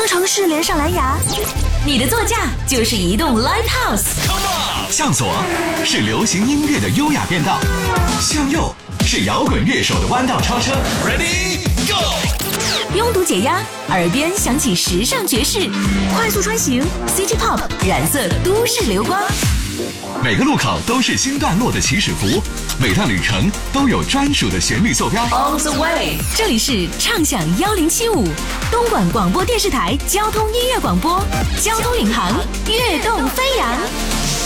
方程式连上蓝牙，你的座驾就是移动 Live House。 向左是流行音乐的优雅变道，向右是摇滚乐手的弯道超车。Ready go！ 拥堵解压，耳边响起时尚爵士，快速穿行 City Pop 染色都市流光。 每个路口都是新段落的起始符，每段旅程都有专属的旋律坐标。 On the way， 这里是畅享1075东莞广播电视台交通音乐广播，交通领航，跃动飞扬。